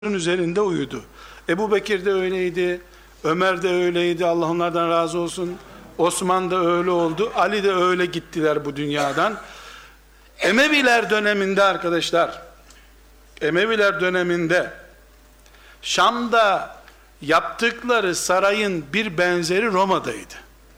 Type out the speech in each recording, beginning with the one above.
üzerinde uyudu. Ebu Bekir de öyleydi, Ömer de öyleydi, Allah onlardan razı olsun. Osman da öyle oldu, Ali de öyle gittiler bu dünyadan. Emeviler döneminde arkadaşlar, Emeviler döneminde Şam'da yaptıkları sarayın bir benzeri Roma'daydı.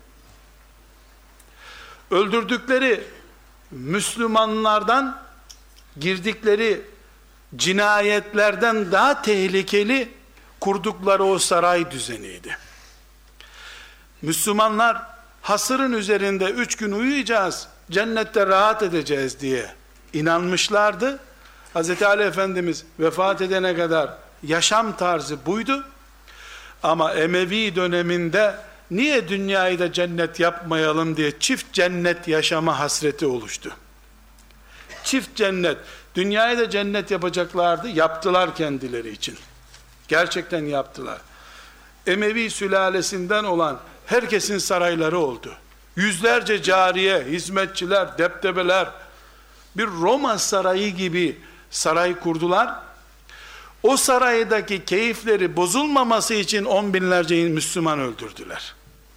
Öldürdükleri Müslümanlardan girdikleri cinayetlerden daha tehlikeli kurdukları o saray düzeniydi. Müslümanlar hasırın üzerinde 3 gün uyuyacağız, cennette rahat edeceğiz diye inanmışlardı. Hz. Ali Efendimiz vefat edene kadar yaşam tarzı buydu. Ama Emevi döneminde niye dünyayı da cennet yapmayalım diye çift cennet yaşama hasreti oluştu. Çift cennet, dünyayı da cennet yapacaklardı, yaptılar kendileri için. Gerçekten yaptılar. Emevi sülalesinden olan herkesin sarayları oldu. Yüzlerce cariye, hizmetçiler, deptebeler, bir Roma sarayı gibi saray kurdular. O saraydaki keyifleri bozulmaması için 10 binlerce Müslüman öldürdüler.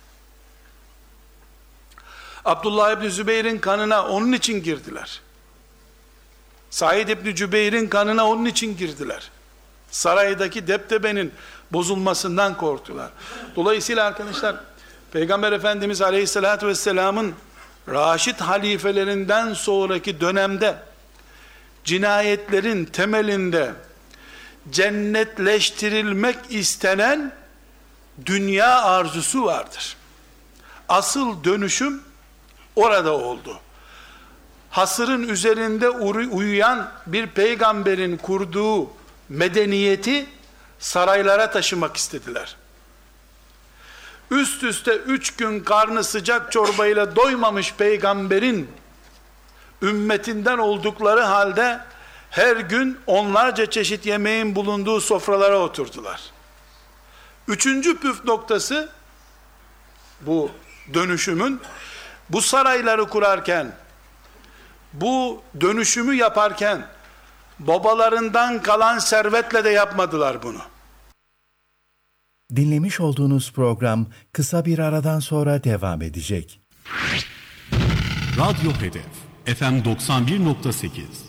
Abdullah İbni Zübeyir'in kanına onun için girdiler. Said İbni Cübeyr'in kanına onun için girdiler. Saraydaki deptebenin bozulmasından korktular. Dolayısıyla arkadaşlar, Peygamber Efendimiz Aleyhisselatü Vesselam'ın Raşid halifelerinden sonraki dönemde cinayetlerin temelinde cennetleştirilmek istenen dünya arzusu vardır. Asıl dönüşüm orada oldu. Hasırın üzerinde uyuyan bir peygamberin kurduğu medeniyeti saraylara taşımak istediler. Üst üste 3 gün karnı sıcak çorbayla doymamış peygamberin ümmetinden oldukları halde her gün onlarca çeşit yemeğin bulunduğu sofralara oturdular. 3. püf noktası bu dönüşümün, bu sarayları kurarken, bu dönüşümü yaparken babalarından kalan servetle de yapmadılar bunu. Dinlemiş olduğunuz program kısa bir aradan sonra devam edecek. Radyo Hedef FM 91.8